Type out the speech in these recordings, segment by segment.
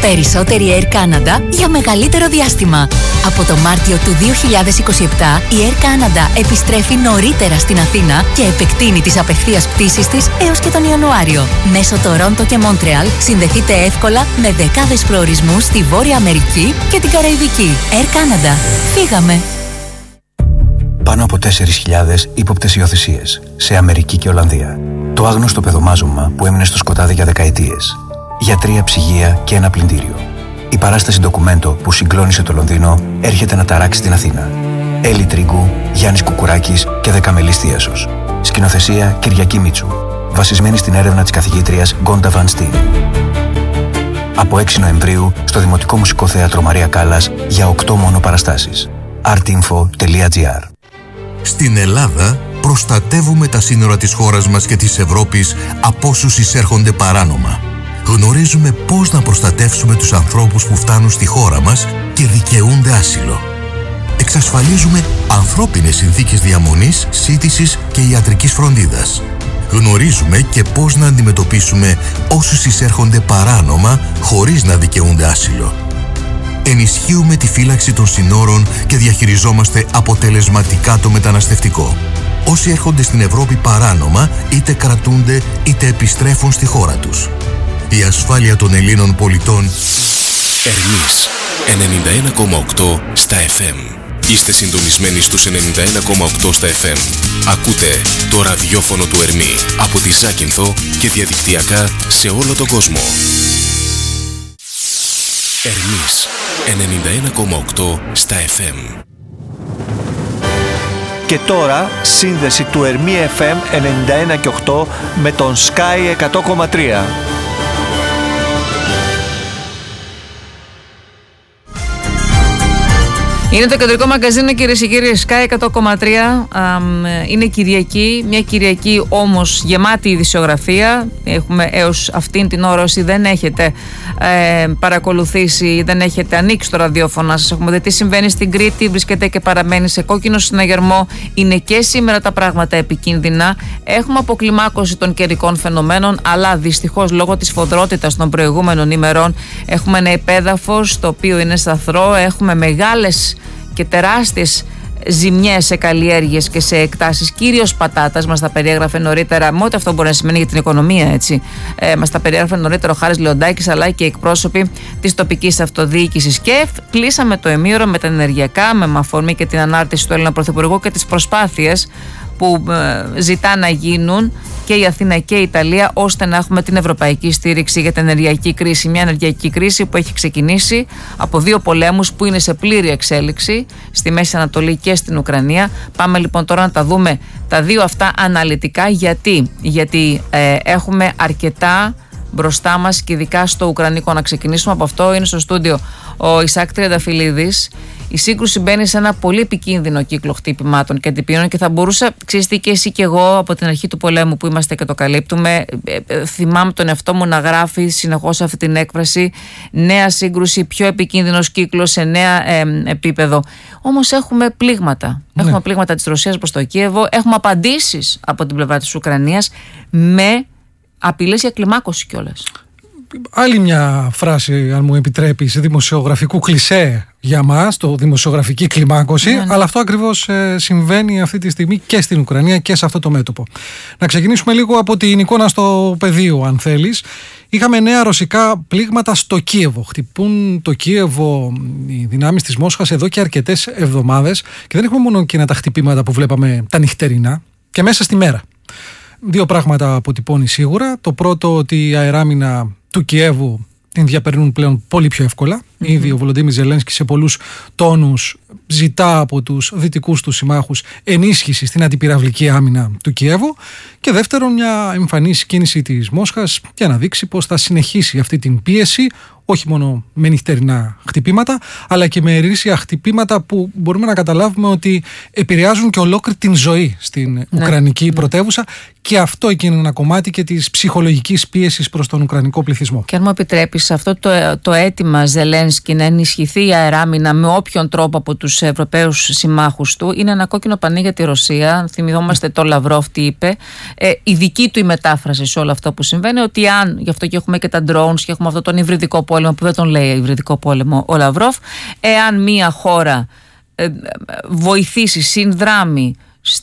Περισσότερη Air Canada για μεγαλύτερο διάστημα. Από το Μάρτιο του 2027 η Air Canada επιστρέφει νωρίτερα στην Αθήνα και επεκτείνει τις απευθείας πτήσεις της έως και τον Ιανουάριο. Μέσω Τορόντο και Μόντρεαλ συνδεθείτε εύκολα με δεκάδες προορισμούς στη Βόρεια Αμερική και την Καραϊβική. Air Canada. Φύγαμε! Πάνω από 4.000 ύποπτες υιοθεσίες σε Αμερική και Ολλανδία. Το άγνωστο παιδομάζωμα που έμεινε στο σκοτάδι για δεκαετίες. Γιατρία, ψυγεία και ένα πλυντήριο. Η παράσταση ντοκουμέντο που συγκλώνησε το Λονδίνο έρχεται να ταράξει την Αθήνα. Έλλη Τρίγκου, Γιάννης Κουκουράκης και Δεκαμελής Θίασος. Σκηνοθεσία Κυριακή Μίτσου. Βασισμένη στην έρευνα της καθηγήτριας Γκόντα Βαν Στιν. Από 6 Νοεμβρίου στο Δημοτικό Μουσικό Θέατρο Μαρία Κάλλας για 8 μόνο παραστάσεις. artinfo.gr. Στην Ελλάδα προστατεύουμε τα σύνορα της χώρας μας και της Ευρώπης από όσους εισέρχονται παράνομα. Γνωρίζουμε πώς να προστατεύσουμε τους ανθρώπους που φτάνουν στη χώρα μας και δικαιούνται άσυλο. Εξασφαλίζουμε ανθρώπινες συνθήκες διαμονής, σύντησης και ιατρικής φροντίδας. Γνωρίζουμε και πώς να αντιμετωπίσουμε όσους εισέρχονται παράνομα χωρίς να δικαιούνται άσυλο. Ενισχύουμε τη φύλαξη των συνόρων και διαχειριζόμαστε αποτελεσματικά το μεταναστευτικό. Όσοι έρχονται στην Ευρώπη παράνομα είτε κρατούνται είτε επιστρέφουν στη χώρα τους. Η ασφάλεια των Ελλήνων πολιτών. Ερμής 91,8 στα FM. Είστε συντονισμένοι στους 91,8 στα FM. Ακούτε το ραδιόφωνο του Ερμή από τη Ζάκυνθο και διαδικτυακά σε όλο τον κόσμο. Ερμής 91,8 στα FM. Και τώρα σύνδεση του Ερμή FM 91,8 με τον Sky 100,3. Είναι το κεντρικό μαγκαζίνο, κυρίες και κύριοι, Sky 100,3. Είναι Κυριακή, μια Κυριακή όμως γεμάτη ειδησιογραφία. Έχουμε έως αυτήν την ώρα, όσοι δεν έχετε παρακολουθήσει, δεν έχετε ανοίξει το ραδιόφωνο να σας έχουμε δει τι συμβαίνει στην Κρήτη, βρίσκεται και παραμένει σε κόκκινο συναγερμό. Είναι και σήμερα τα πράγματα επικίνδυνα. Έχουμε αποκλιμάκωση των καιρικών φαινομένων, αλλά δυστυχώς λόγω της φοδρότητας των προηγούμενων ημερών έχουμε ένα υπέδαφος το οποίο είναι σταθρό. Έχουμε μεγάλες και τεράστιες ζημιές σε καλλιέργειες και σε εκτάσεις, κυρίως πατάτας. Μας τα περιέγραφε νωρίτερα, με ό,τι αυτό μπορεί να σημαίνει για την οικονομία, έτσι. Μας τα περιέγραφε νωρίτερα ο Χάρης Λεοντάκης, αλλά και εκπρόσωποι της τοπικής αυτοδιοίκησης. Και κλείσαμε το ημίωρο με τα ενεργειακά, με αφορμή και την ανάρτηση του Έλληνα Πρωθυπουργού και τις προσπάθειες που ζητά να γίνουν και η Αθήνα και η Ιταλία, ώστε να έχουμε την ευρωπαϊκή στήριξη για την ενεργειακή κρίση. Μια ενεργειακή κρίση που έχει ξεκινήσει από 2 πολέμους που είναι σε πλήρη εξέλιξη στη Μέση Ανατολή και στην Ουκρανία. Πάμε λοιπόν τώρα να τα δούμε τα 2 αυτά αναλυτικά. Γιατί έχουμε αρκετά μπροστά μας και ειδικά στο Ουκρανικό. Να ξεκινήσουμε από αυτό. Είναι στο στούντιο ο Ισάκ Τριανταφυλλίδης. Η σύγκρουση μπαίνει σε ένα πολύ επικίνδυνο κύκλο χτυπημάτων και αντιπίνων και θα μπορούσα, ξέρεις τι, και εσύ και εγώ από την αρχή του πολέμου που είμαστε και το καλύπτουμε, θυμάμαι τον εαυτό μου να γράφει συνεχώς αυτή την έκφραση, νέα σύγκρουση, πιο επικίνδυνος κύκλος σε νέα επίπεδο. Όμως έχουμε πλήγματα. Ναι. Έχουμε πλήγματα της Ρωσίας προς το Κίεβο, έχουμε απαντήσεις από την πλευρά της Ουκρανίας με απειλές για κλιμάκωση κιόλας. Άλλη μια φράση, αν μου επιτρέπεις, δημοσιογραφικού κλισέ για μας, το δημοσιογραφική κλιμάκωση, αλλά αυτό ακριβώς συμβαίνει αυτή τη στιγμή και στην Ουκρανία και σε αυτό το μέτωπο. Να ξεκινήσουμε λίγο από την εικόνα στο πεδίο, αν θέλεις. Είχαμε νέα ρωσικά πλήγματα στο Κίεβο. Χτυπούν το Κίεβο οι δυνάμεις της Μόσχας εδώ και αρκετές εβδομάδες και δεν έχουμε μόνο εκείνα τα χτυπήματα που βλέπαμε τα νυχτερινά και μέσα στη μέρα. 2 πράγματα αποτυπώνει σίγουρα. Το πρώτο, ότι η αεράμινα του Κιέβου την διαπερνούν πλέον πολύ πιο εύκολα. Ήδη ο Βολοντίμιρ Ζελένσκι σε πολλούς τόνους ζητά από τους δυτικούς του συμμάχους ενίσχυση στην αντιπυραυλική άμυνα του Κιέβου. Και δεύτερον, μια εμφανής κίνηση της Μόσχας για να δείξει πως θα συνεχίσει αυτή την πίεση, όχι μόνο με νυχτερινά χτυπήματα, αλλά και με ερήσια χτυπήματα που μπορούμε να καταλάβουμε ότι επηρεάζουν και ολόκληρη την ζωή στην Ουκρανική πρωτεύουσα. Και αυτό εκεί είναι ένα κομμάτι και της ψυχολογικής πίεσης προς τον Ουκρανικό πληθυσμό. Και αν μου επιτρέπεις, αυτό το αίτημα Ζελένσκι Ζελένσκι να ενισχυθεί η αεράμινα με όποιον τρόπο από τους Ευρωπαίους συμμάχους του είναι ένα κόκκινο πανί για τη Ρωσία. Θυμηθόμαστε το Λαυρόφ τι είπε. Η δική του η μετάφραση σε όλο αυτό που συμβαίνει, ότι αν, γι' αυτό και έχουμε και τα drones και έχουμε αυτόν τον υβριδικό πόλεμο που δεν τον λέει υβριδικό πόλεμο ο Λαυρόφ, εάν μία χώρα βοηθήσει, συνδράμει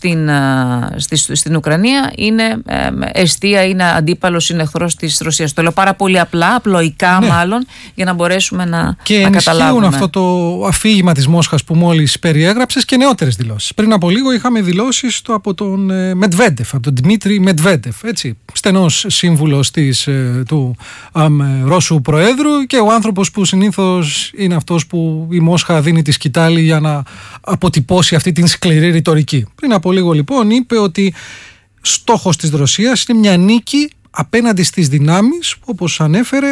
στην Ουκρανία, είναι εστία, είναι αντίπαλος, είναι εχθρός της Ρωσίας. Το λέω πάρα πολύ απλά, απλοϊκά μάλλον, για να μπορέσουμε να καταλάβουμε. Και ενισχύουν αυτό το αφήγημα της Μόσχας που μόλις περιέγραψες και νεότερες δηλώσεις. Πριν από λίγο είχαμε δηλώσεις από τον Μετβέντεφ, από τον Δημήτρη Μετβέντεφ, έτσι, στενός σύμβουλος του Ρώσου Προέδρου και ο άνθρωπος που συνήθως είναι αυτός που η Μόσχα δίνει τη σκητάλη για να αποτυπώσει αυτή την σκληρή ρητορική. Πριν από λίγο λοιπόν είπε ότι στόχος της Ρωσίας είναι μια νίκη απέναντι στις δυνάμεις που, όπως ανέφερε,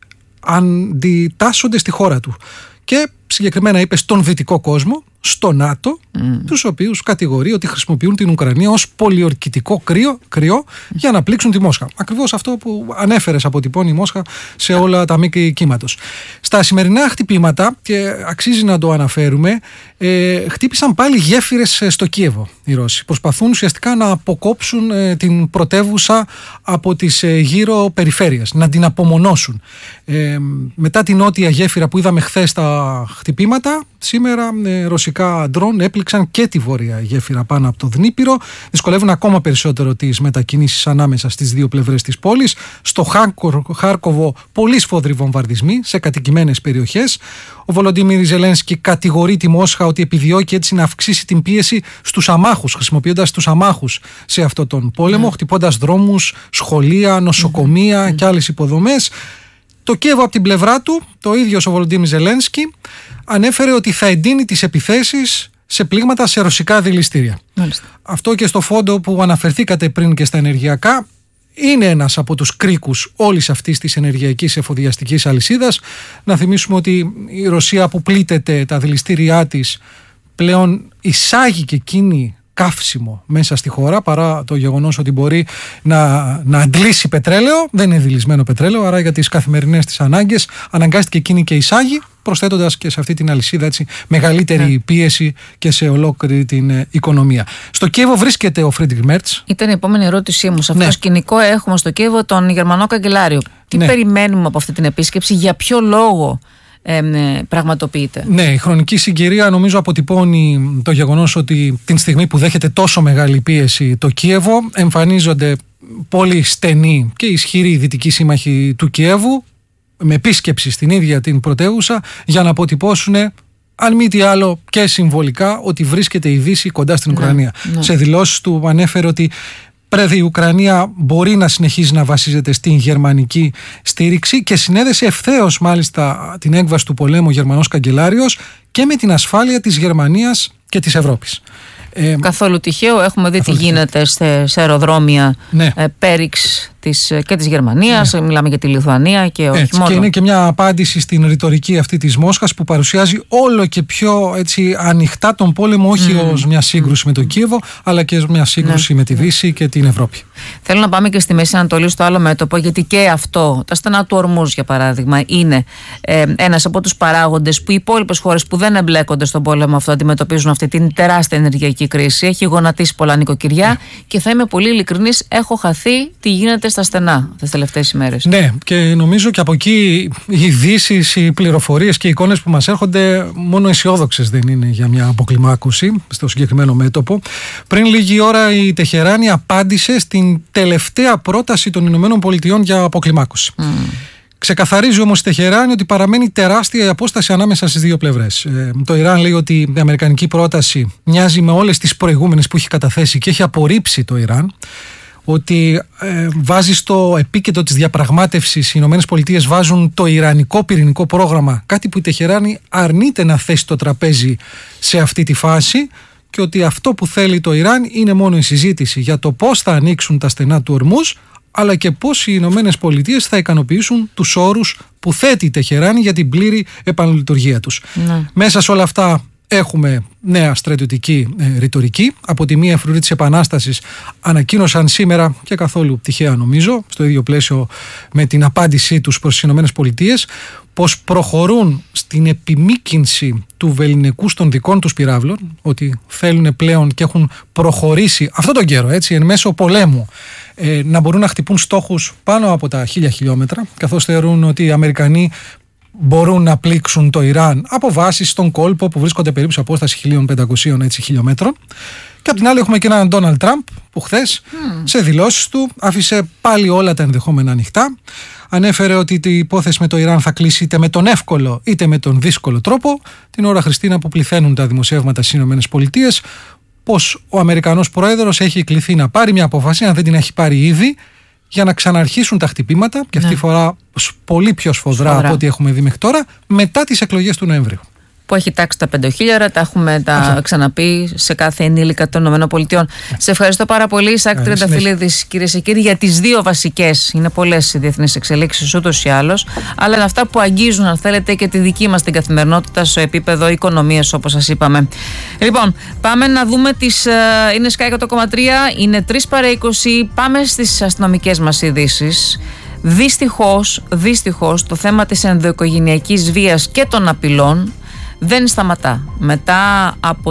αντιτάσσονται στη χώρα του. Και συγκεκριμένα είπε στον δυτικό κόσμο, στο ΝΑΤΟ, τους οποίους κατηγορεί ότι χρησιμοποιούν την Ουκρανία ως πολιορκητικό κρυό για να πλήξουν τη Μόσχα. Ακριβώς αυτό που ανέφερες αποτυπώνει η Μόσχα σε όλα τα μήκη κύματος. Στα σημερινά χτυπήματα, και αξίζει να το αναφέρουμε, χτύπησαν πάλι γέφυρες στο Κίεβο οι Ρώσοι. Προσπαθούν ουσιαστικά να αποκόψουν την πρωτεύουσα από τις γύρω περιφέρειες, να την απομονώσουν. Μετά την νότια γέφυρα που είδαμε χθες τα χτυπήματα, σήμερα ρωσικά ντρόν έπληξαν και τη βόρεια γέφυρα πάνω από το Δνίπηρο. Δυσκολεύουν ακόμα περισσότερο τις μετακινήσεις ανάμεσα στις δύο πλευρές της πόλης. Στο Χάρκοβο πολύ σφόδροι βομβαρδισμοί σε κατοικημένες περιοχές. Ο Βολοντίμιρ Ζελένσκι κατηγορεί τη Μόσχα ότι επιδιώκει έτσι να αυξήσει την πίεση στους αμάχους, χρησιμοποιώντας τους αμάχους σε αυτόν τον πόλεμο, χτυπώντας δρόμους, σχολεία, νοσοκομεία και άλλες υποδομές. Το Κίεβο από την πλευρά του, το ίδιο ο Βολοντίμιρ Ζελένσκι, ανέφερε ότι θα εντείνει τις επιθέσεις σε πλήγματα σε ρωσικά δηληστήρια. Μάλιστα. Αυτό και στο φόντο που αναφερθήκατε πριν και στα ενεργειακά, είναι ένας από τους κρίκους όλης αυτής της ενεργειακής εφοδιαστικής αλυσίδας. Να θυμίσουμε ότι η Ρωσία που πλήττεται τα δηληστήριά της πλέον εισάγει και εκείνη καύσιμο μέσα στη χώρα, παρά το γεγονός ότι μπορεί να αντλήσει πετρέλαιο. Δεν είναι δηλισμένο πετρέλαιο, άρα για τις καθημερινές της ανάγκες αναγκάστηκε εκείνη και εισάγει, προσθέτοντας και σε αυτή την αλυσίδα έτσι, μεγαλύτερη πίεση και σε ολόκληρη την οικονομία. Στο Κίεβο βρίσκεται ο Φρίντριχ Μέρτς. Ήταν η επόμενη ερώτησή μου. Σε αυτό το σκηνικό έχουμε στο Κίεβο τον Γερμανό καγκελάριο. Τι περιμένουμε από αυτή την επίσκεψη, για ποιο λόγο πραγματοποιείται? Ναι, η χρονική συγκυρία νομίζω αποτυπώνει το γεγονός ότι την στιγμή που δέχεται τόσο μεγάλη πίεση το Κίεβο, εμφανίζονται πολύ στενοί και ισχυροί δυτικοί σύμμαχοι του Κιέβου με επίσκεψη στην ίδια την πρωτεύουσα για να αποτυπώσουν, αν μη τι άλλο και συμβολικά, ότι βρίσκεται η Δύση κοντά στην Ουκρανία. Σε δηλώσεις του ανέφερε ότι η Ουκρανία μπορεί να συνεχίζει να βασίζεται στην γερμανική στήριξη και συνέδεσε ευθέως μάλιστα την έκβαση του πολέμου ο Γερμανός καγκελάριος και με την ασφάλεια της Γερμανίας και της Ευρώπης. Καθόλου τυχαίο, έχουμε δει τι γίνεται σε αεροδρόμια πέριξ και της Γερμανίας, μιλάμε για τη Λιθουανία και όχι μόνο. Και είναι και μια απάντηση στην ρητορική αυτή της Μόσχας που παρουσιάζει όλο και πιο έτσι, ανοιχτά τον πόλεμο, όχι ως μια σύγκρουση με το Κίεβο, αλλά και ως μια σύγκρουση με τη Δύση και την Ευρώπη. Θέλω να πάμε και στη Μέση Ανατολή στο άλλο μέτωπο, γιατί και αυτό, τα στενά του Ορμούζ για παράδειγμα, είναι ένας από τους παράγοντες που οι υπόλοιπες χώρες που δεν εμπλέκονται στον πόλεμο αυτό αντιμετωπίζουν αυτή την τεράστια ενεργειακή κρίση. Έχει γονατίσει πολλά νοικοκυριά και θα είμαι πολύ ειλικρινής, έχω χαθεί τι γίνεται στα στενά τις τελευταίες ημέρες. Ναι, και νομίζω και από εκεί οι ειδήσεις, οι πληροφορίες και οι εικόνες που μας έρχονται μόνο αισιόδοξες δεν είναι για μια αποκλιμάκωση στο συγκεκριμένο μέτωπο. Πριν λίγη ώρα η Τεχεράνη απάντησε στην τελευταία πρόταση των Ηνωμένων Πολιτειών για αποκλιμάκωση. Ξεκαθαρίζει όμως η Τεχεράνη ότι παραμένει τεράστια η απόσταση ανάμεσα στις δύο πλευρές. Το Ιράν λέει ότι η αμερικανική πρόταση μοιάζει με όλες τις προηγούμενες που έχει καταθέσει και έχει απορρίψει το Ιράν. Ότι βάζει στο επίκεντρο της διαπραγμάτευσης, οι Ηνωμένες Πολιτείες βάζουν το ιρανικό πυρηνικό πρόγραμμα, κάτι που η Τεχεράνη αρνείται να θέσει το τραπέζι σε αυτή τη φάση, και ότι αυτό που θέλει το Ιράν είναι μόνο η συζήτηση για το πώς θα ανοίξουν τα στενά του Ορμούζ, αλλά και πώς οι Ηνωμένες Πολιτείες θα ικανοποιήσουν τους όρους που θέτει η Τεχεράνη για την πλήρη επαναλειτουργία τους. Μέσα σε όλα αυτά Έχουμε νέα στρατιωτική ρητορική. Από τη μία φρουρή της Επανάστασης ανακοίνωσαν σήμερα, και καθόλου τυχαία νομίζω, στο ίδιο πλαίσιο με την απάντησή τους προς τις ΗΠΑ, πως προχωρούν στην επιμήκυνση του βελληνικού των δικών τους πυράβλων, ότι θέλουν πλέον και έχουν προχωρήσει αυτόν τον καιρό, έτσι, εν μέσω πολέμου, να μπορούν να χτυπούν στόχους πάνω από τα 1000 χιλιόμετρα, καθώς θεωρούν ότι οι Αμερικανοί μπορούν να πλήξουν το Ιράν από βάσεις στον κόλπο που βρίσκονται περίπου σε απόσταση 1500 χιλιόμετρων. Και απ' την άλλη έχουμε και έναν Ντόναλντ Τραμπ που χθες σε δηλώσεις του άφησε πάλι όλα τα ενδεχόμενα ανοιχτά. Ανέφερε ότι η υπόθεση με το Ιράν θα κλείσει είτε με τον εύκολο είτε με τον δύσκολο τρόπο. Την ώρα, Χριστίνα, που πληθαίνουν τα δημοσιεύματα στις ΗΠΑ, πως ο Αμερικανός πρόεδρος έχει κληθεί να πάρει μια απόφαση, αν δεν την έχει πάρει ήδη, για να ξαναρχίσουν τα χτυπήματα, και αυτή τη φορά πολύ πιο σφοδρά από ό,τι έχουμε δει μέχρι τώρα, μετά τις εκλογές του Νοεμβρίου. Που έχει τάξει τα 5.000, τα έχουμε ξαναπεί σε κάθε ενήλικα των ΗΠΑ. Σε ευχαριστώ πάρα πολύ, Ισάκ Τριανταφυλλίδης, κυρίες και κύριοι, για τις δύο βασικές. Είναι πολλές οι διεθνείς εξελίξεις ούτως ή άλλως, αλλά είναι αυτά που αγγίζουν, αν θέλετε, και τη δική μας την καθημερινότητα στο επίπεδο οικονομίας, όπως σας είπαμε. Λοιπόν, πάμε να δούμε τις. Είναι Sky 100,3, είναι 3 παρά 20. Πάμε στις αστυνομικές μας ειδήσεις. Δυστυχώς, το θέμα της ενδοοικογενειακής βίας και των απειλών δεν σταματά. Μετά από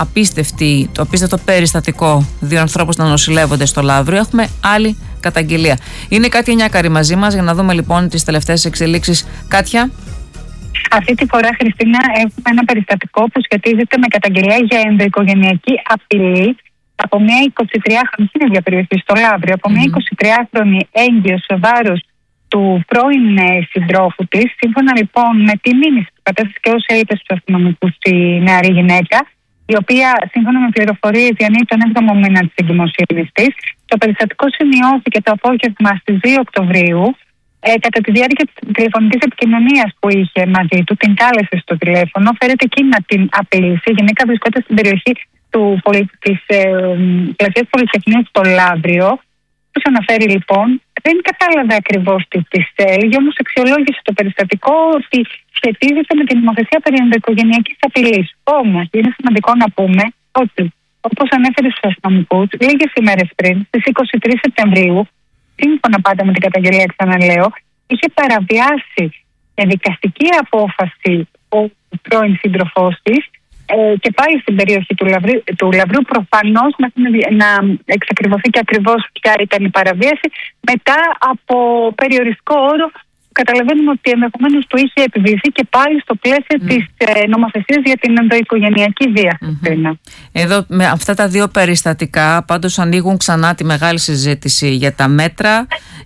το απίστευτο περιστατικό 2 ανθρώπων να νοσηλεύονται στο Λαύριο, έχουμε άλλη καταγγελία. Είναι Κάτια Νιάκαρη μαζί μας για να δούμε λοιπόν τις τελευταίες εξελίξεις. Κάτια. Αυτή τη φορά, Χριστίνα, έχουμε ένα περιστατικό που σχετίζεται με καταγγελία για ενδοοικογενειακή απειλή από μια 23χρονη στην ίδια περιοχή, στο Λαύριο, από μια 23χρονη έγκυο σε βάρος του πρώην συντρόφου της. Σύμφωνα λοιπόν με τη μήνυση που κατέθεσε και όσα είπε στους αστυνομικούς η νεαρή γυναίκα, η οποία σύμφωνα με πληροφορίες διανύει τον 7ο μήνα της εγκυμοσύνης της. Το περιστατικό σημειώθηκε το απόγευμα στις 2 Οκτωβρίου. Κατά τη διάρκεια της τηλεφωνικής επικοινωνίας που είχε μαζί του, την κάλεσε στο τηλέφωνο, φέρεται εκεί να την απειλήσει. Η γυναίκα βρισκόταν στην περιοχή της πλατείας Πολυτεχνείου στο Λαύριο. Όπως αναφέρει λοιπόν, δεν κατάλαβε ακριβώς τι της έλεγε, όμως αξιολόγησε το περιστατικό ότι σχετίζεται με την νομοθεσία περί ενδοοικογενειακής απειλής. Όμως, είναι σημαντικό να πούμε ότι, όπως ανέφερε στους αστυνομικούς, λίγες ημέρες πριν, στις 23 Σεπτεμβρίου, σύμφωνα πάντα με την καταγγελία, ξαναλέω, είχε παραβιάσει δικαστική απόφαση ο πρώην σύντροφός της και πάλι στην περιοχή του Λαυρίου, προφανώς να εξακριβωθεί και ακριβώς ποια ήταν η παραβίαση, μετά από περιοριστικό όρο που καταλαβαίνουμε ότι ενδεχομένως του είχε επιβληθεί και πάλι στο πλαίσιο της νομοθεσίας για την ενδοοικογενειακή βία. Εδώ με αυτά τα δύο περιστατικά πάντως ανοίγουν ξανά τη μεγάλη συζήτηση για τα μέτρα,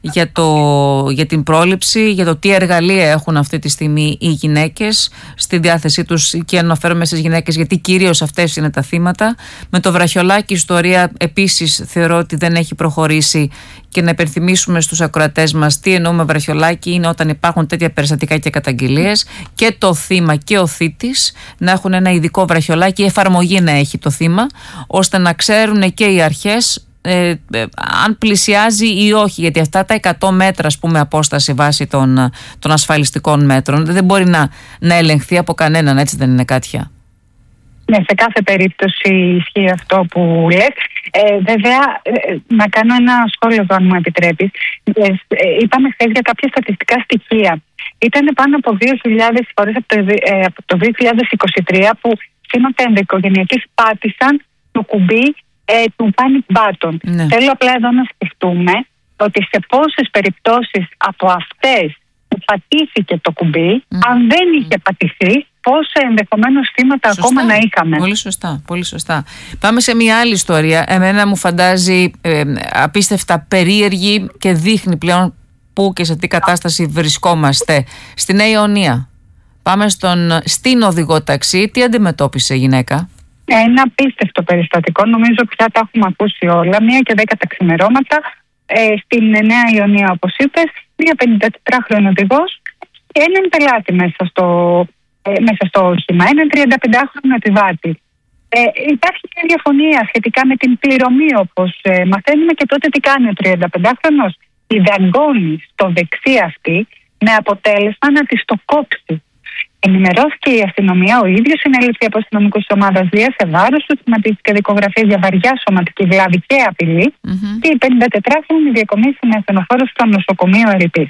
για την πρόληψη, για το τι εργαλεία έχουν αυτή τη στιγμή οι γυναίκες στη διάθεσή τους, και αναφέρομαι στις γυναίκες γιατί κυρίως αυτές είναι τα θύματα. Με το βραχιολάκι η ιστορία επίσης θεωρώ ότι δεν έχει προχωρήσει, και να υπενθυμίσουμε στους ακροατές μας τι εννοούμε βραχιολάκι. Είναι όταν υπάρχουν τέτοια περιστατικά και καταγγελίες, και το θύμα και ο θύτης να έχουν ένα ειδικό βραχιολάκι, εφαρμογή να έχει το θύμα, ώστε να ξέρουν και οι αρχές αν πλησιάζει ή όχι, γιατί αυτά τα 100 μέτρα, ας πούμε, απόσταση βάσει των ασφαλιστικών μέτρων δεν μπορεί να ελεγχθεί από κανέναν, έτσι δεν είναι, Κάτια? Ναι, σε κάθε περίπτωση ισχύει αυτό που λες. Βέβαια, να κάνω ένα σχόλιο εδώ, αν μου επιτρέπεις. Είπαμε χθες για κάποια στατιστικά στοιχεία. Ήταν πάνω από 2.000 φορές από το 2023 που σύνολα ενδοοικογενειακής πάτησαν το κουμπί του panic button. Ναι. Θέλω απλά εδώ να σκεφτούμε ότι σε πόσες περιπτώσεις από αυτές που πατήθηκε το κουμπί, αν δεν είχε πατηθεί, πόσα ενδεχομένως θύματα ακόμα να είχαμε. Πολύ σωστά. Πάμε σε μια άλλη ιστορία. Εμένα μου φαντάζει απίστευτα περίεργη και δείχνει πλέον πού και σε τι κατάσταση βρισκόμαστε. Στη Νέα Ιωνία. Πάμε στην οδηγό ταξί. Τι αντιμετώπισε η γυναίκα? Ένα απίστευτο περιστατικό. Νομίζω πια τα έχουμε ακούσει όλα. 1:10 τα ξημερώματα στην Νέα Ιωνία, όπως είπες, μια 54χρονη οδηγός και έναν πελάτη μέσα στο όχημα, έναν 35χρονο επιβάτη. Υπάρχει μια διαφωνία σχετικά με την πληρωμή, όπως μαθαίνουμε, και τότε τι κάνει ο 35χρονος? Δαγκώνει στο δεξί αυτή με αποτέλεσμα να της το κόψει. Ενημερώθηκε η αστυνομία, ο ίδιος συνέλευσε από αστυνομικούς της ομάδας βίας σε βάρος του, θυματίστηκε δικογραφίες για βαριά σωματική βλάβη και απειλή και η 54χρονη διακομίσει με ασθενοφόρο στο νοσοκομείο Ερειπής.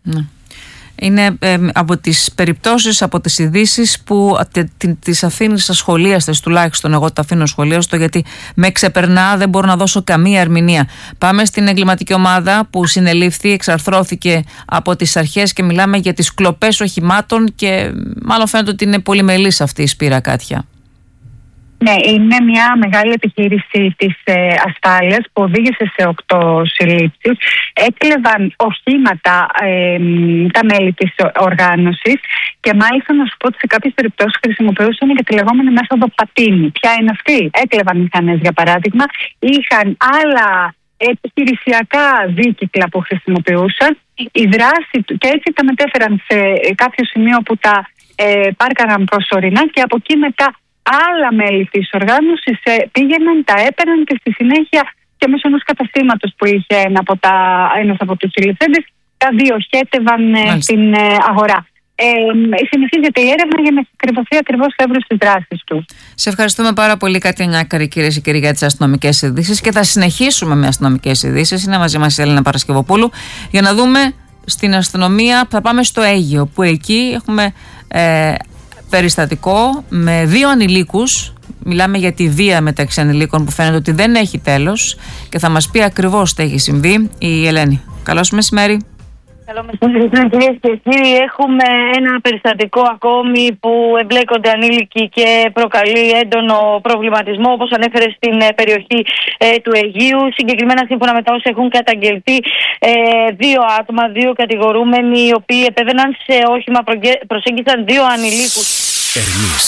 Είναι από τις περιπτώσεις, από τις ειδήσεις που τις αφήνεις ασχολίαστες, τουλάχιστον εγώ τα αφήνω ασχολίαστο, γιατί με ξεπερνά, δεν μπορώ να δώσω καμία ερμηνεία. Πάμε στην εγκληματική ομάδα που συνελήφθη, εξαρθρώθηκε από τις αρχές και μιλάμε για τις κλοπές οχημάτων και μάλλον φαίνεται ότι είναι πολυμελής αυτή η σπήρα, Κάτια. Ναι, είναι μια μεγάλη επιχείρηση της ασφάλειας που οδήγησε σε 8 συλλήψεις. Έκλεβαν οχήματα τα μέλη της οργάνωσης και μάλιστα να σου πω ότι σε κάποιες περιπτώσεις χρησιμοποιούσαν και τη λεγόμενη μέθοδο πατίνι. Ποια είναι αυτή? Έκλεβαν μηχανές, για παράδειγμα, είχαν άλλα επιχειρησιακά δίκυκλα που χρησιμοποιούσαν. Η δράση και έτσι τα μετέφεραν σε κάποιο σημείο που τα πάρκαναν προσωρινά και από εκεί μετά άλλα μέλη της οργάνωσης πήγαιναν, τα έπαιρναν και στη συνέχεια και μέσω ενός καταστήματος που είχε ένας από τους συλληφθέντες τα διοχέτευαν στην αγορά. Συνεχίζεται η έρευνα για να κρυβωθεί ακριβώς το εύρος της δράσης του. Σε ευχαριστούμε πάρα πολύ, Κάτια Νιάκαρη, κυρίες και κύριοι, για τις αστυνομικές ειδήσεις και θα συνεχίσουμε με αστυνομικές ειδήσεις. Είναι μαζί μας η Έλληνα Παρασκευοπούλου για να δούμε στην αστυνομία. Θα πάμε στο Αίγυο, που εκεί έχουμε περιστατικό με 2 ανηλίκους. Μιλάμε για τη βία μεταξύ ανηλίκων που φαίνεται ότι δεν έχει τέλος και θα μας πει ακριβώς τι έχει συμβεί η Ελένη. Καλώς μεσημέρι. Καλό μεσημέρι, κυρίες και κύριοι. Έχουμε ένα περιστατικό ακόμη που εμπλέκονται ανήλικοι και προκαλεί έντονο προβληματισμό, όπως ανέφερε στην περιοχή του Αιγείου. Συγκεκριμένα, σύμφωνα με τα όσα έχουν καταγγελθεί, 2 άτομα, 2 κατηγορούμενοι, οι οποίοι επέβαιναν σε όχημα, προσέγγισαν 2 ανηλίκους. Ερμής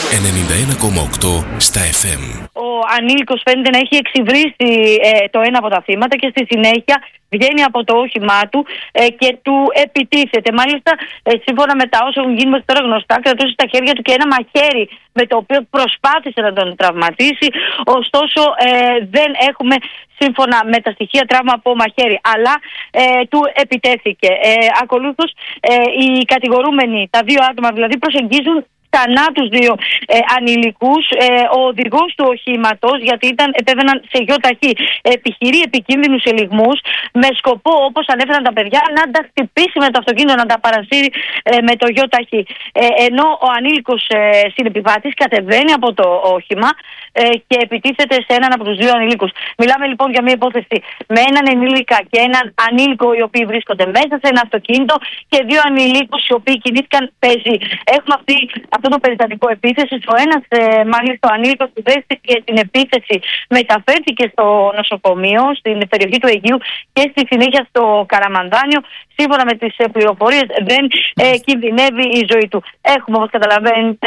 91,8 στα FM. Ο ανήλικος φαίνεται να έχει εξυβρίσει το ένα από τα θύματα και στη συνέχεια βγαίνει από το όχημά του και του επιτίθεται. Μάλιστα, σύμφωνα με τα όσα έχουν γίνει μέχρι τώρα γνωστά, κρατούσε στα χέρια του και ένα μαχαίρι με το οποίο προσπάθησε να τον τραυματίσει. Ωστόσο, δεν έχουμε σύμφωνα με τα στοιχεία τραύμα από μαχαίρι, αλλά του επιτέθηκε. Ακολούθως, οι κατηγορούμενοι, τα 2 άτομα δηλαδή, προσεγγίζουν ξανά τους 2 ανηλικούς. Ο οδηγός του οχήματος, γιατί επέβαιναν σε γιο ταχύ, επιχειρεί επικίνδυνους ελιγμούς με σκοπό, όπως ανέφεραν τα παιδιά, να τα χτυπήσει με το αυτοκίνητο, να τα παρασύρει με το γιο ταχύ. Ενώ ο ανήλικος συνεπιβάτης κατεβαίνει από το όχημα και επιτίθεται σε έναν από τους 2 ανηλίκους. Μιλάμε λοιπόν για μια υπόθεση με έναν ενήλικα και έναν ανήλικο, οι οποίοι βρίσκονται μέσα σε ένα αυτοκίνητο, και 2 ανηλίκους οι οποίοι κινήθηκαν πεζοί. Έχουμε αυτό το περιστατικό επίθεση. Ο ένας, μάλιστα, ο ανήλικος που δέχτηκε την επίθεση, μεταφέρθηκε στο νοσοκομείο στην περιοχή του Αιγείου και στη συνέχεια στο Καραμανδάνιο. Σύμφωνα με τις πληροφορίες, δεν κινδυνεύει η ζωή του. Έχουμε, όπως καταλαβαίνετε,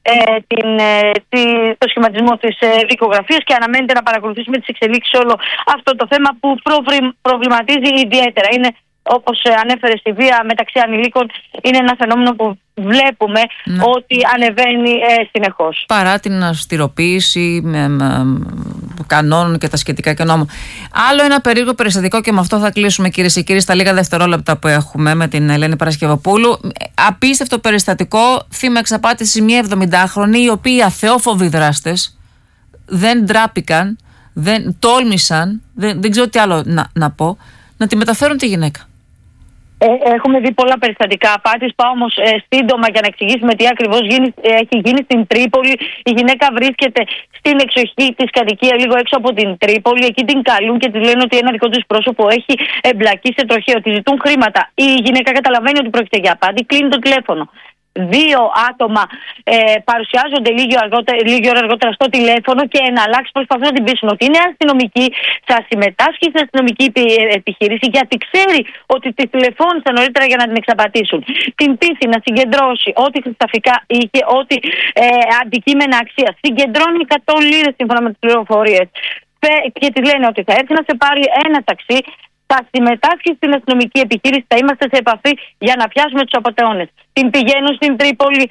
το σχηματισμό της δικογραφίας και αναμένεται να παρακολουθήσουμε τις εξελίξεις σε όλο αυτό το θέμα που προβληματίζει ιδιαίτερα. Είναι, όπως ανέφερε, στη βία μεταξύ ανηλίκων, είναι ένα φαινόμενο που βλέπουμε ότι ανεβαίνει συνεχώς. Παρά την αυστηροποίηση κανόνων και τα σχετικά και νόμων. Άλλο ένα περίεργο περιστατικό, και με αυτό θα κλείσουμε, κυρίες και κύριοι, στα λίγα δευτερόλεπτα που έχουμε με την Ελένη Παρασκευοπούλου. Απίστευτο περιστατικό, θύμα εξαπάτηση μια 70χρονη, οι οποίοι αθεόφοβοι δράστες δεν ντράπηκαν, δεν τόλμησαν, δεν ξέρω τι άλλο να πω, να τη μεταφέρουν τη γυναίκα. Έχουμε δει πολλά περιστατικά απάτης. Πάω όμως σύντομα για να εξηγήσουμε τι ακριβώς έχει γίνει στην Τρίπολη. Η γυναίκα βρίσκεται στην εξοχή της κατοικία, λίγο έξω από την Τρίπολη. Εκεί την καλούν και τη λένε ότι ένα δικό της πρόσωπο έχει εμπλακεί σε τροχαίο. Τη ζητούν χρήματα. Η γυναίκα καταλαβαίνει ότι πρόκειται για απάτη, κλείνει το τηλέφωνο. 2 άτομα παρουσιάζονται λίγη ώρα αργότερα στο τηλέφωνο και εναλλάξει προσπαθούν να την πείσουν ότι είναι αστυνομική, θα συμμετάσχει στην αστυνομική επιχείρηση, γιατί ξέρει ότι τη τηλεφώνησαν νωρίτερα για να την εξαπατήσουν. Την πείθει να συγκεντρώσει ό,τι χρησταφικά είχε, ό,τι αντικείμενα αξία. Συγκεντρώνει 100 λίρες σύμφωνα με τις πληροφορίες. Και τη λένε ότι θα έρθει να σε πάρει ένα ταξί, θα συμμετάσχει στην αστυνομική επιχείρηση, θα είμαστε σε επαφή για να πιάσουμε τους απατεώνες. Την πηγαίνουν στην Τρίπολη,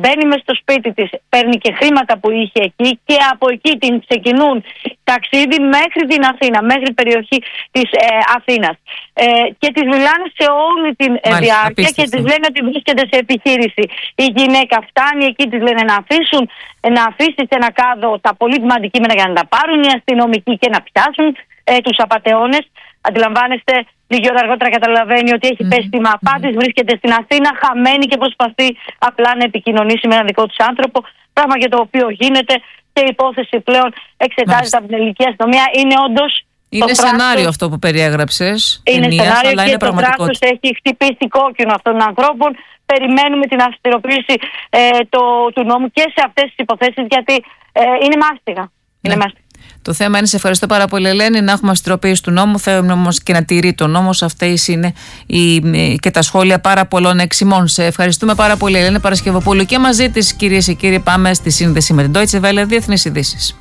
μπαίνει μες στο σπίτι της, παίρνει και χρήματα που είχε εκεί και από εκεί την ξεκινούν ταξίδι μέχρι την Αθήνα, μέχρι την περιοχή της Αθήνας. Και τις μιλάνε σε όλη τη διάρκεια και τις λένε ότι βρίσκεται σε επιχείρηση. Η γυναίκα φτάνει εκεί, τις λένε να αφήσει σε ένα κάδο τα πολύτιμα αντικείμενα για να τα πάρουν οι αστυνομικοί και να πιάσουν τους απατεώνες. Αντιλαμβάνεστε, λίγη ώρα αργότερα καταλαβαίνει ότι έχει πέσει θύμα απάτης, βρίσκεται στην Αθήνα, χαμένη και προσπαθεί απλά να επικοινωνήσει με έναν δικό της άνθρωπο. Πράγμα για το οποίο γίνεται και η υπόθεση πλέον εξετάζεται από την ελληνική αστυνομία. Είναι όντως. Είναι σενάριο αυτό που περιέγραψες. Είναι σενάριο αλλά και είναι το κράτος έχει χτυπήσει κόκκινο αυτών των ανθρώπων. Περιμένουμε την αυστηροποίηση του νόμου και σε αυτές τις υποθέσεις, γιατί είναι μάστιγα. Ναι. Το θέμα είναι, σε ευχαριστώ πάρα πολύ, Ελένη, να έχουμε αυστηροποίηση του νόμου. Θέλουμε όμως και να τηρεί τον νόμο. Αυτές είναι και τα σχόλια πάρα πολλών εξημών. Σε ευχαριστούμε πάρα πολύ, Ελένη Παρασκευοπούλου. Και μαζί της, κυρίες και κύριοι, πάμε στη σύνδεση με την Deutsche Welle, διεθνείς ειδήσεις.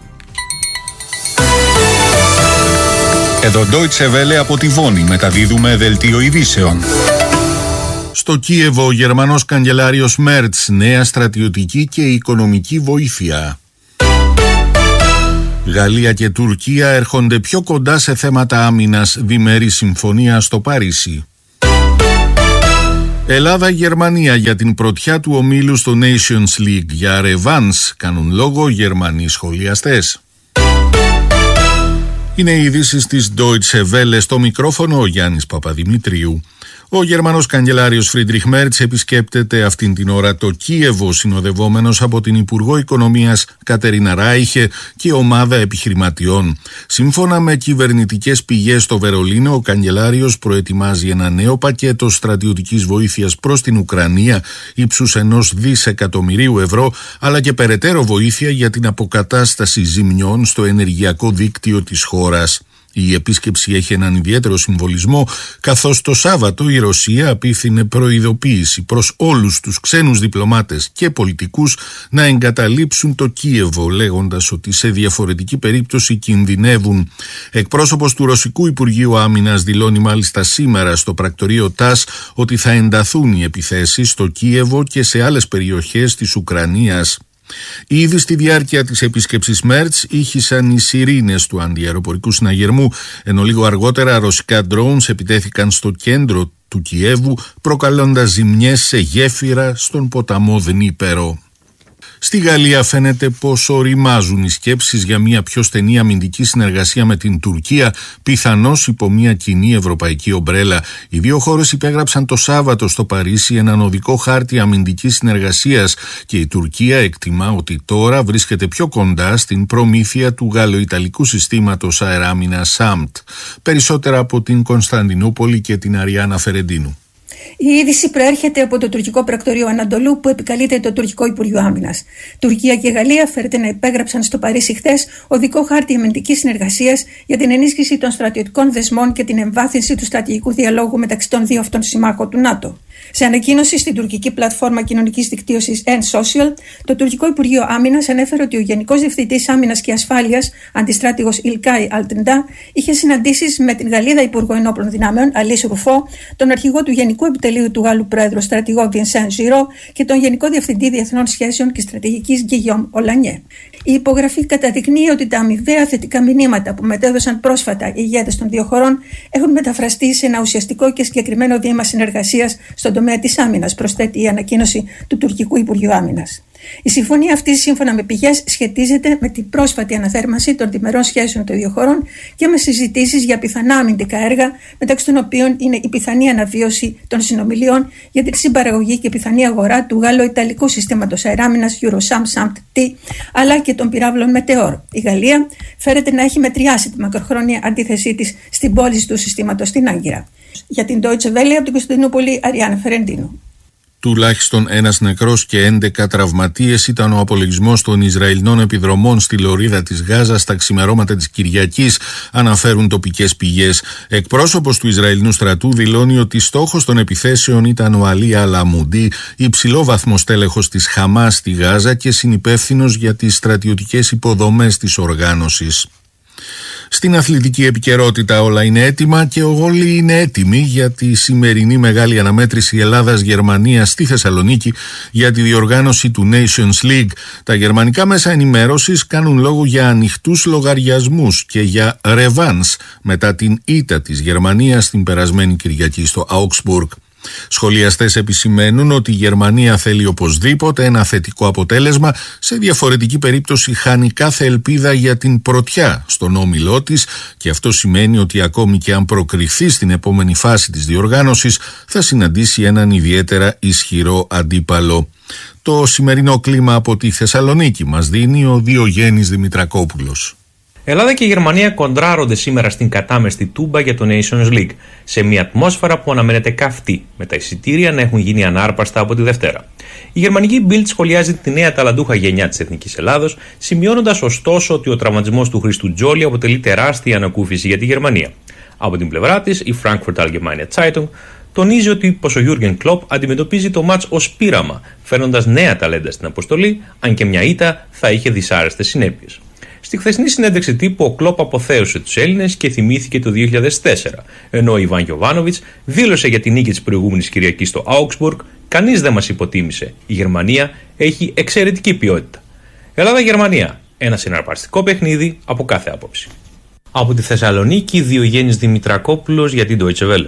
Εδώ Deutsche Welle από τη Βόνη, μεταδίδουμε δελτίο ειδήσεων. Στο Κίεβο, ο Γερμανός καγκελάριος Μέρτς, νέα στρατιωτική και οικονομική βοήθεια. Γαλλία και Τουρκία έρχονται πιο κοντά σε θέματα άμυνας, διμερή συμφωνία στο Παρίσι. Ελλάδα-Γερμανία για την πρωτιά του ομίλου στο Nations League. Για ρεβάνς κάνουν λόγο Γερμανοί σχολιαστές. Είναι οι ειδήσεις της Deutsche Welle, στο μικρόφωνο ο Γιάννης Παπαδημητρίου. Ο Γερμανός καγκελάριος Φρίντριχ Μέρτς επισκέπτεται αυτήν την ώρα το Κίεβο, συνοδευόμενος από την Υπουργό Οικονομίας Κατερίνα Ράιχε και ομάδα επιχειρηματιών. Σύμφωνα με κυβερνητικές πηγές στο Βερολίνο, ο καγκελάριος προετοιμάζει ένα νέο πακέτο στρατιωτικής βοήθειας προς την Ουκρανία ύψους 1 δισεκατομμυρίου ευρώ, αλλά και περαιτέρω βοήθεια για την αποκατάσταση ζημιών στο ενεργειακό δίκτυο της χώρας. Η επίσκεψη έχει έναν ιδιαίτερο συμβολισμό, καθώς το Σάββατο η Ρωσία απίθυνε προειδοποίηση προς όλους τους ξένους διπλωμάτες και πολιτικούς να εγκαταλείψουν το Κίεβο, λέγοντας ότι σε διαφορετική περίπτωση κινδυνεύουν. Εκπρόσωπος του Ρωσικού Υπουργείου Άμυνας δηλώνει μάλιστα σήμερα στο πρακτορείο ΤΑΣ ότι θα ενταθούν οι επιθέσεις στο Κίεβο και σε άλλες περιοχές της Ουκρανίας. Ήδη στη διάρκεια της επίσκεψης Μέρτς ήχησαν οι σιρήνες του αντιαεροπορικού συναγερμού, ενώ λίγο αργότερα ρωσικά drones επιτέθηκαν στο κέντρο του Κιέβου, προκαλώντας ζημιές σε γέφυρα στον ποταμό Δνίπερο. Στη Γαλλία φαίνεται πως οριμάζουν οι σκέψεις για μια πιο στενή αμυντική συνεργασία με την Τουρκία, πιθανώς υπό μια κοινή ευρωπαϊκή ομπρέλα. Οι δύο χώρες υπέγραψαν το Σάββατο στο Παρίσι έναν οδικό χάρτη αμυντικής συνεργασίας και η Τουρκία εκτιμά ότι τώρα βρίσκεται πιο κοντά στην προμήθεια του γαλλοϊταλικού συστήματος αεράμινας SAMT. Περισσότερα από την Κωνσταντινούπολη και την Αριάννα Φερεντίνου. Η είδηση προέρχεται από το τουρκικό πρακτορείο Ανατολού που επικαλείται το τουρκικό Υπουργείο Άμυνας. Τουρκία και Γαλλία φέρεται να υπέγραψαν στο Παρίσι χθες οδικό χάρτη αμυντικής συνεργασίας για την ενίσχυση των στρατιωτικών δεσμών και την εμβάθυνση του στρατηγικού διαλόγου μεταξύ των δύο αυτών συμμάχων του ΝΑΤΟ. Σε ανακοίνωση στην τουρκική πλατφόρμα κοινωνικής δικτύωσης N-Social, το τουρκικό Υπουργείο Άμυνας ανέφερε ότι ο Γενικός Διευθυντής Άμυνας και Ασφάλειας, αντιστράτηγος Ιλκάι Αλτεντά, είχε συναντήσεις με την Γαλλίδα Υπουργό Ενόπλων Δυνάμεων, Αλής Ρουφό, τον αρχηγό του Γενικού Επιτελείου του Γάλλου Πρόεδρου Στρατηγό Βινσέν Ζιρό και τον Γενικό Διευθυντή Διεθνών Σχέσεων και Στρατηγικής Γκυγιόμ Ολανιέ. Η υπογραφή καταδεικνύει ότι τα αμοιβαία θετικά μηνύματα που μετέδωσαν πρόσφατα οι ηγέτες των δύο χωρών έχουν μεταφραστεί σε ένα ουσιαστικό και συγκεκριμένο βήμα συνεργασίας στον τομέα της άμυνας, προσθέτει η ανακοίνωση του τουρκικού Υπουργείου Άμυνας. Η συμφωνία αυτή, σύμφωνα με πηγές, σχετίζεται με την πρόσφατη αναθέρμανση των διμερών σχέσεων των δύο χωρών και με συζητήσεις για πιθανά αμυντικά έργα, μεταξύ των οποίων είναι η πιθανή αναβίωση των συνομιλιών για την συμπαραγωγή και πιθανή αγορά του γάλλο-ιταλικού συστήματος αεράμινας Eurosam-SAMT-T, αλλά και των πυράβλων Meteor. Η Γαλλία φέρεται να έχει μετριάσει τη μακροχρόνια αντίθεσή της στην πώληση του συστήματος στην Άγκυρα. Για την Deutsche Welle από την Κωνσταντινούπολη, Αριάννα Φερεντίνου. Τουλάχιστον ένας νεκρός και 11 τραυματίες ήταν ο απολογισμός των Ισραηλινών επιδρομών στη λωρίδα της Γάζας στα ξημερώματα της Κυριακής, αναφέρουν τοπικές πηγές. Εκπρόσωπος του Ισραηλινού στρατού δηλώνει ότι στόχος των επιθέσεων ήταν ο Αλί Αλαμουντί, υψηλόβαθμος τέλεχος της Χαμάς στη Γάζα και συνυπεύθυνος για τις στρατιωτικές υποδομές της οργάνωσης. Στην αθλητική επικαιρότητα όλα είναι έτοιμα και όλοι είναι έτοιμοι για τη σημερινή μεγάλη αναμέτρηση Ελλάδας-Γερμανίας στη Θεσσαλονίκη για τη διοργάνωση του Nations League. Τα γερμανικά μέσα ενημέρωσης κάνουν λόγο για ανοιχτούς λογαριασμούς και για ρεβάνς μετά την ήττα της Γερμανίας την περασμένη Κυριακή στο Augsburg. Σχολιαστές επισημαίνουν ότι η Γερμανία θέλει οπωσδήποτε ένα θετικό αποτέλεσμα, σε διαφορετική περίπτωση χάνει κάθε ελπίδα για την πρωτιά στον όμιλό της και αυτό σημαίνει ότι ακόμη και αν προκριθεί στην επόμενη φάση της διοργάνωσης θα συναντήσει έναν ιδιαίτερα ισχυρό αντίπαλο. Το σημερινό κλίμα από τη Θεσσαλονίκη μας δίνει ο Διογέννης Δημητρακόπουλος. Ελλάδα και Γερμανία κοντράρονται σήμερα στην κατάμεστη Τούμπα για το Nations League, σε μια ατμόσφαιρα που αναμένεται καυτή, με τα εισιτήρια να έχουν γίνει ανάρπαστα από τη Δευτέρα. Η γερμανική Bild σχολιάζει τη νέα ταλαντούχα γενιά της Εθνικής Ελλάδος, σημειώνοντας ωστόσο ότι ο τραυματισμός του Χρήστου Τζόλι αποτελεί τεράστια ανακούφιση για τη Γερμανία. Από την πλευρά της, η Frankfurt Allgemeine Zeitung τονίζει ότι πως ο Jürgen Klopp αντιμετωπίζει το μάτς ως πείραμα, φέρνοντας νέα ταλέντα στην αποστολή, αν και μια ήττα θα είχε δυσάρεστες συνέπειες. Στη χθεσινή συνέντευξη τύπου, ο Κλόπ αποθέωσε τους Έλληνες και θυμήθηκε το 2004, ενώ ο Ιβάν Γιοβάνοβιτς δήλωσε για την νίκη της προηγούμενης Κυριακής στο Augsburg: «Κανείς δεν μας υποτίμησε. Η Γερμανία έχει εξαιρετική ποιότητα». Ελλάδα-Γερμανία. Ένα συναρπαστικό παιχνίδι από κάθε άποψη. Από τη Θεσσαλονίκη, Διογέννης Δημητρακόπουλος για την Deutsche Welle.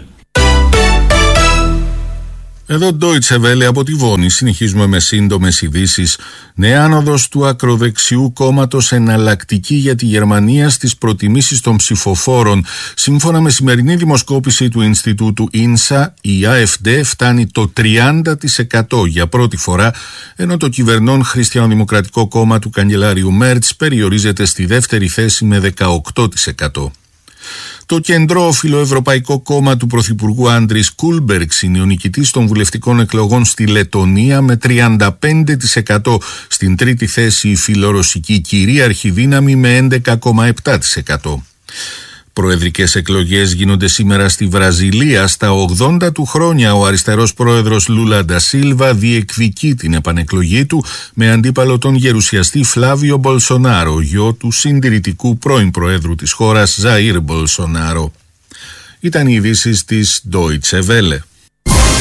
Εδώ Deutsche Welle από τη Βόνη. Συνεχίζουμε με σύντομες ειδήσεις. Νέα άνοδος του ακροδεξιού κόμματος Εναλλακτική για τη Γερμανία στις προτιμήσεις των ψηφοφόρων. Σύμφωνα με σημερινή δημοσκόπηση του Ινστιτούτου INSA, η AfD φτάνει το 30% για πρώτη φορά, ενώ το κυβερνών Χριστιανοδημοκρατικό κόμμα του καγκελάριου Μέρτς περιορίζεται στη δεύτερη θέση με 18%. Το κεντρό φιλοευρωπαϊκό κόμμα του Πρωθυπουργού Άντρις Κούλμπεργκς είναι ο νικητής των βουλευτικών εκλογών στη Λετονία με 35%. Στην τρίτη θέση η φιλορωσική κυρίαρχη δύναμη με 11,7%. Προεδρικές εκλογές γίνονται σήμερα στη Βραζιλία. Στα 80 του χρόνια ο αριστερός πρόεδρος Λούλα ντα Σίλβα διεκδικεί την επανεκλογή του με αντίπαλο τον γερουσιαστή Φλάβιο Μπολσονάρο, γιο του συντηρητικού πρώην προέδρου της χώρας Ζαΐρ Μπολσονάρο. Ήταν οι ειδήσεις της Deutsche Welle.